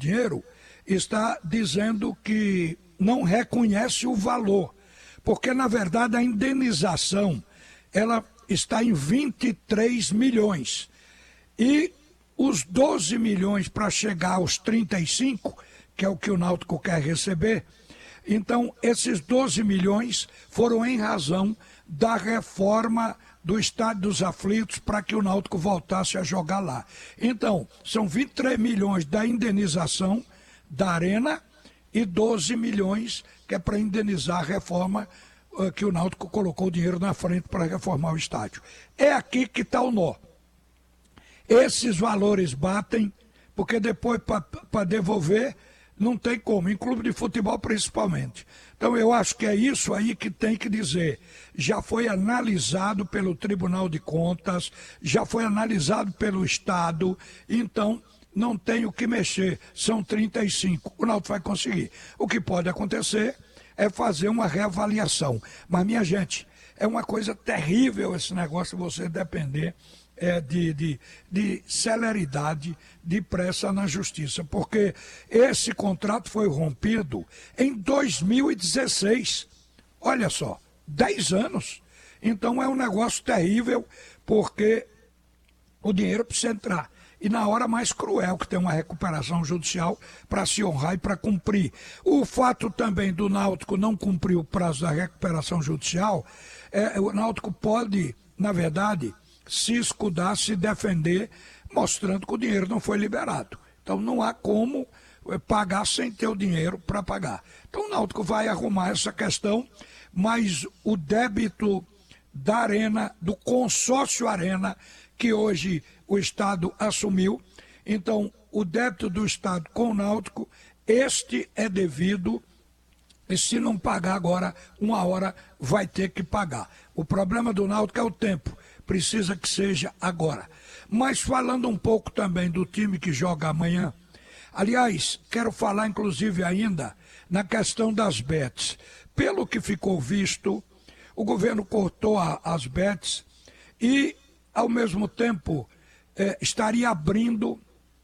dinheiro, está dizendo que não reconhece o valor, porque na verdade a indenização ela está em 23 milhões e os 12 milhões para chegar aos 35, que é o que o Náutico quer receber. Então esses 12 milhões foram em razão da reforma do Estádio dos Aflitos para que o Náutico voltasse a jogar lá. Então, são 23 milhões da indenização da Arena e 12 milhões que é para indenizar a reforma que o Náutico colocou o dinheiro na frente para reformar o estádio. É aqui que está o nó. Esses valores batem, porque depois para devolver não tem como, em clube de futebol principalmente. Então eu acho que é isso aí que tem que dizer. Já foi analisado pelo Tribunal de Contas, já foi analisado pelo Estado, então não tem o que mexer, são 35. O Náutico vai conseguir. O que pode acontecer é fazer uma reavaliação. Mas, minha gente, é uma coisa terrível esse negócio de você depender de celeridade, de pressa na justiça, porque esse contrato foi rompido em 2016. Olha só, 10 anos. Então é um negócio terrível, porque o dinheiro precisa entrar. E na hora mais cruel, que tem uma recuperação judicial para se honrar e para cumprir. O fato também do Náutico não cumprir o prazo da recuperação judicial, o Náutico pode, na verdade, se escudar, se defender, mostrando que o dinheiro não foi liberado. Então não há como pagar sem ter o dinheiro para pagar. Então o Náutico vai arrumar essa questão, mas o débito da Arena, do consórcio Arena, que hoje o Estado assumiu, então o débito do Estado com o Náutico, este é devido, e se não pagar agora, uma hora vai ter que pagar. O problema do Náutico é o tempo, precisa que seja agora. Mas falando um pouco também do time que joga amanhã, aliás, quero falar inclusive ainda na questão das bets. Pelo que ficou visto, o governo cortou as bets e, ao mesmo tempo, estaria abrindo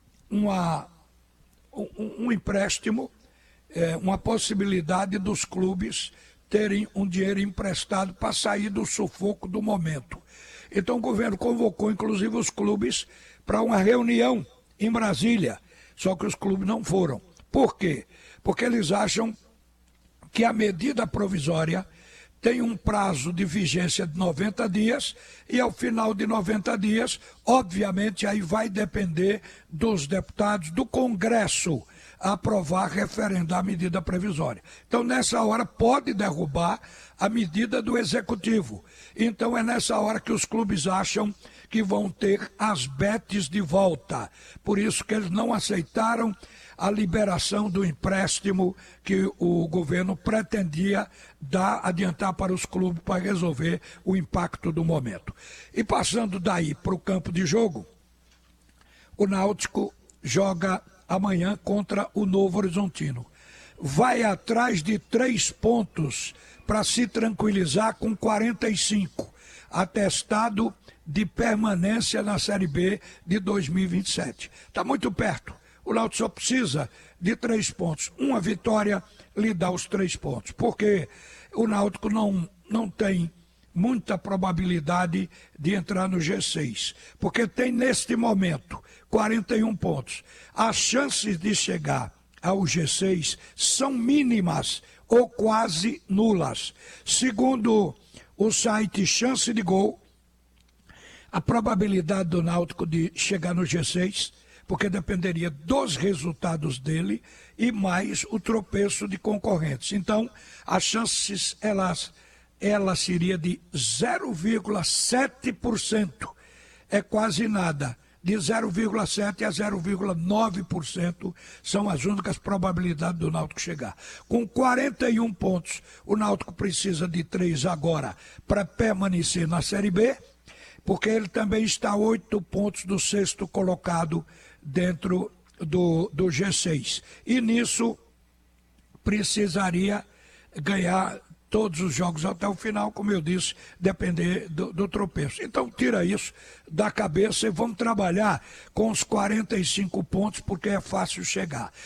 um empréstimo, uma possibilidade dos clubes terem um dinheiro emprestado para sair do sufoco do momento. Então o governo convocou inclusive os clubes para uma reunião em Brasília, só que os clubes não foram. Por quê? Porque eles acham que a medida provisória tem um prazo de vigência de 90 dias e ao final de 90 dias, obviamente, aí vai depender dos deputados do Congresso aprovar, referendar a medida provisória. Então, nessa hora, pode derrubar a medida do Executivo. Então, é nessa hora que os clubes acham que vão ter as bets de volta. Por isso que eles não aceitaram a liberação do empréstimo que o governo pretendia adiantar para os clubes para resolver o impacto do momento. E passando daí para o campo de jogo, o Náutico joga amanhã contra o Novo Horizontino. Vai atrás de 3 pontos para se tranquilizar com 45, atestado de permanência na Série B de 2027. Está muito perto. O Náutico só precisa de 3 pontos. Uma vitória lhe dá os 3 pontos, porque o Náutico não tem muita probabilidade de entrar no G6, porque tem neste momento 41 pontos. As chances de chegar ao G6 são mínimas ou quase nulas. Segundo o site Chance de Gol, a probabilidade do Náutico de chegar no G6, porque dependeria dos resultados dele e mais o tropeço de concorrentes. Então, as chances, ela seria de 0,7%. É quase nada. De 0,7% a 0,9% são as únicas probabilidades do Náutico chegar. Com 41 pontos, o Náutico precisa de 3 agora para permanecer na Série B, porque ele também está a 8 pontos do 6º colocado dentro do G6. E nisso precisaria ganhar todos os jogos até o final, como eu disse, depender do tropeço. Então tira isso da cabeça e vamos trabalhar com os 45 pontos, porque é fácil chegar.